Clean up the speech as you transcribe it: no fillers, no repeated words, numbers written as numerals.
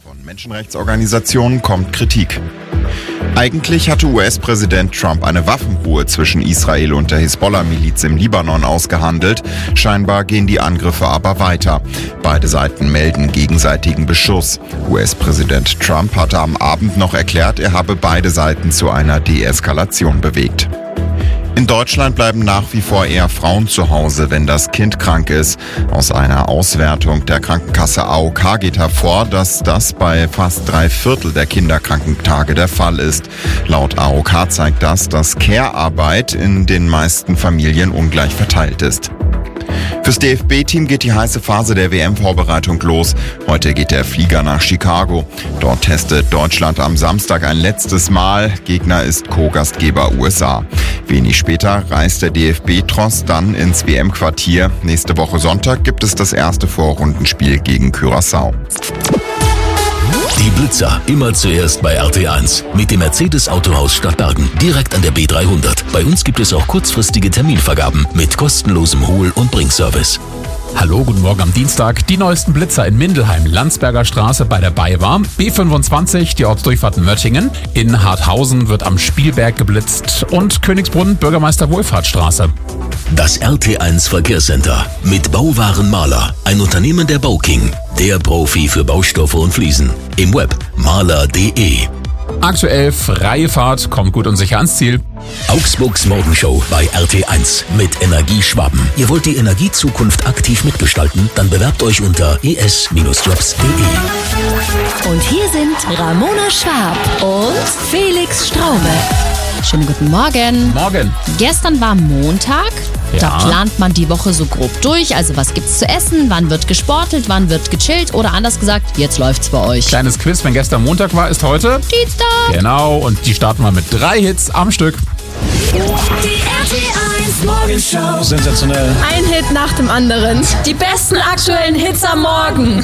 Von Menschenrechtsorganisationen kommt Kritik. Eigentlich hatte US-Präsident Trump eine Waffenruhe zwischen Israel und der Hisbollah-Miliz im Libanon ausgehandelt. Scheinbar gehen die Angriffe aber weiter. Beide Seiten melden gegenseitigen Beschuss. US-Präsident Trump hatte am Abend noch erklärt, er habe beide Seiten zu einer Deeskalation bewegt. In Deutschland bleiben nach wie vor eher Frauen zu Hause, wenn das Kind krank ist. Aus einer Auswertung der Krankenkasse AOK geht hervor, dass das bei fast 3/4 der Kinderkrankentage der Fall ist. Laut AOK zeigt das, dass Care-Arbeit in den meisten Familien ungleich verteilt ist. Fürs DFB-Team geht die heiße Phase der WM-Vorbereitung los. Heute geht der Flieger nach Chicago. Dort testet Deutschland am Samstag ein letztes Mal. Gegner ist Co-Gastgeber USA. Wenig später reist der DFB-Tross dann ins WM-Quartier. Nächste Woche Sonntag gibt es das erste Vorrundenspiel gegen Curaçao. Die Blitzer, immer zuerst bei RT1. Mit dem Mercedes-Autohaus Stadtbergen, direkt an der B300. Bei uns gibt es auch kurzfristige Terminvergaben mit kostenlosem Hol- und Bringservice. Hallo, guten Morgen am Dienstag. Die neuesten Blitzer in Mindelheim, Landsberger Straße bei der BayWa, B25, die Ortsdurchfahrt Möttingen. In Harthausen wird am Spielberg geblitzt und Königsbrunn, Bürgermeister Wohlfahrtsstraße. Das RT1 Verkehrscenter mit Bauwaren Mahler, ein Unternehmen der Bauking, der Profi für Baustoffe und Fliesen. Im Web mahler.de. Aktuell freie Fahrt, kommt gut und sicher ans Ziel. Augsburgs Morgenshow bei RT1 mit Energie Schwaben. Ihr wollt die Energiezukunft aktiv mitgestalten? Dann bewerbt euch unter es-jobs.de. Und hier sind Ramona Schwab und Felix Straube. Schönen guten Morgen. Morgen. Gestern war Montag. Da plant man die Woche so grob durch. Also was gibt's zu essen, wann wird gesportelt, wann wird gechillt oder anders gesagt, jetzt läuft's bei euch. Kleines Quiz, wenn gestern Montag war, ist heute Dienstag. Genau, und die starten wir mit 3 Hits am Stück. Die RT1 Morgenshow. Sensationell. Ein Hit nach dem anderen. Die besten aktuellen Hits am Morgen.